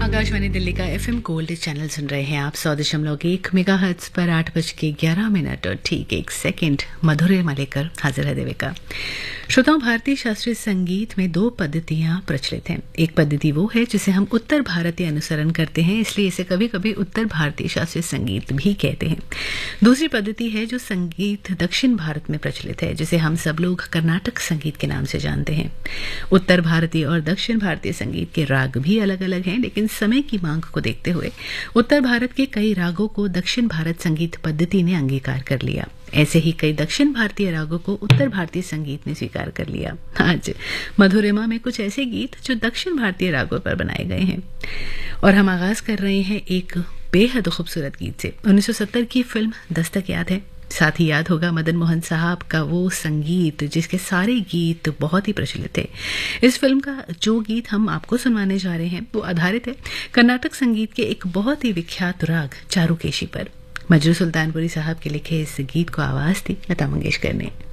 आकाशवाणी दिल्ली का FM gold channel सुन रहे हैं आप 100.1 मेगाहर्ट्ज पर 8:11 और ठीक 1 सेकंड मधुरिमा लेकर हाजिर है देविका। श्रोताओं, भारतीय शास्त्रीय संगीत में दो पद्धतियां प्रचलित हैं। एक पद्धति वो है जिसे हम उत्तर भारतीय अनुसरण करते हैं, इसलिए इसे कभी कभी उत्तर भारतीय शास्त्रीय संगीत भी कहते हैं। दूसरी पद्धति है जो संगीत दक्षिण भारत में प्रचलित है, जिसे हम सब लोग कर्नाटक संगीत के नाम से जानते हैं। उत्तर भारतीय और दक्षिण भारतीय संगीत के राग भी अलग अलग हैं, लेकिन समय की मांग को देखते हुए उत्तर भारत के कई रागों को दक्षिण भारत संगीत पद्धति ने अंगीकार कर लिया। ऐसे ही कई दक्षिण भारतीय रागों को उत्तर भारतीय संगीत ने स्वीकार कर लिया। आज मधुरिमा में कुछ ऐसे गीत जो दक्षिण भारतीय रागों पर बनाए गए हैं, और हम आगाज कर रहे हैं एक बेहद खूबसूरत गीत से। 1970 की फिल्म दस्तक याद है, साथ ही याद होगा मदन मोहन साहब का वो संगीत जिसके सारे गीत बहुत ही प्रचलित थे। इस फिल्म का जो गीत हम आपको सुनवाने जा रहे हैं वो आधारित है कर्नाटक संगीत के एक बहुत ही विख्यात राग चारुकेशी पर। मजरू सुल्तानपुरी साहब के लिखे इस गीत को आवाज दी लता मंगेशकर ने।